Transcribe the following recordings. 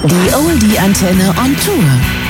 Die Oldie-Antenne on Tour.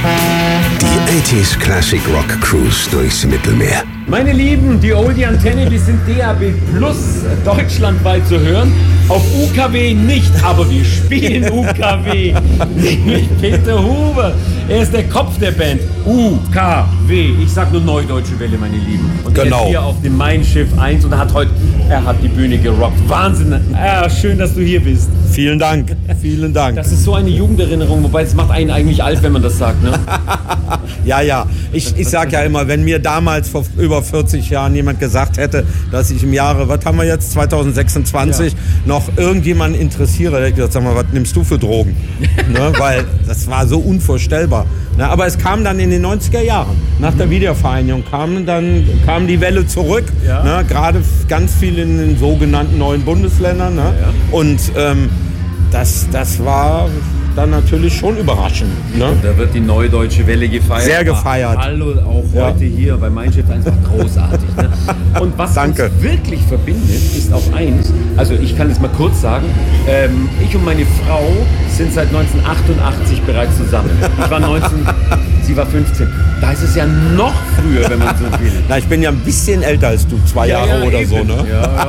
Die 80s Classic Rock Cruise durchs Mittelmeer. Meine Lieben, die Oldie-Antenne, wir sind DAB Plus deutschlandweit zu hören. Auf UKW nicht, aber wir spielen UKW. Nämlich Peter Huber. Er ist der Kopf der Band. UKW. Ich sag nur Neudeutsche Welle, meine Lieben. Und er ist hier auf dem Mein Schiff 1 und er hat die Bühne gerockt. Wahnsinn. Schön, dass du hier bist. Vielen Dank, vielen Dank. Das ist so eine Jugenderinnerung, wobei es macht einen eigentlich alt, wenn man das sagt, ne? Ja. Ich sag ja immer, wenn mir damals vor über 40 Jahren jemand gesagt hätte, dass ich im Jahre, was haben wir jetzt, 2026, noch irgendjemanden interessiere, hätte ich gesagt, sag mal, was nimmst du für Drogen? Ne? Weil das war so unvorstellbar. Ne? Aber es kam dann in den 90er Jahren, nach der Wiedervereinigung, kam die Welle zurück, ne? Gerade ganz viel in den sogenannten neuen Bundesländern. Ne? Ja. Und das war dann natürlich schon überraschend. Ne? Und da wird die Neudeutsche Welle gefeiert. Sehr gefeiert. Hallo, auch heute hier bei Mein Schiff einfach großartig. Ne? Und was uns wirklich verbindet, ist auch eins. Also ich kann es mal kurz sagen. Ich und meine Frau sind seit 1988 bereits zusammen. Ich war 19, sie war 15. Da ist es ja noch früher, wenn man so will. Na, ich bin ja ein bisschen älter als du, 2 Jahre oder eben. So, ne?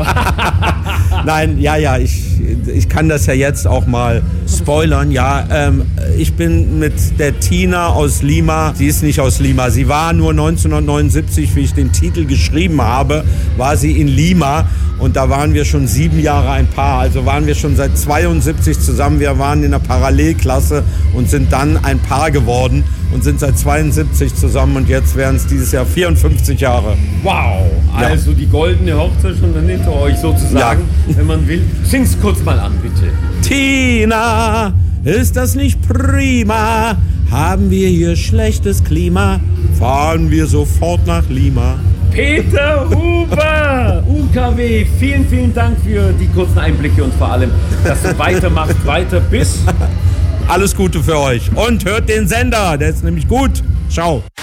Ja. Nein, ich kann das ja jetzt auch mal spoilern. Ja, ich bin mit der Tina aus Lima. Sie ist nicht aus Lima. Sie war nur 1979, wie ich den Titel geschrieben habe, war sie in Lima. Und da waren wir schon 7 Jahre ein Paar. Also waren wir schon seit 72 zusammen. Wir waren in der Parallelklasse und sind dann ein Paar geworden und sind seit 72 zusammen. Und jetzt wären es dieses Jahr 54 Jahre. Wow! Also die goldene Hochzeit schon dann hinter euch sozusagen, wenn man will. Sing's kurz mal an, bitte. Tina, ist das nicht prima? Haben wir hier schlechtes Klima? Fahren wir sofort nach Lima. Peter Huber, UKW, vielen, vielen Dank für die kurzen Einblicke und vor allem, dass du weitermachst, weiter bis... Alles Gute für euch und hört den Sender, der ist nämlich gut. Ciao.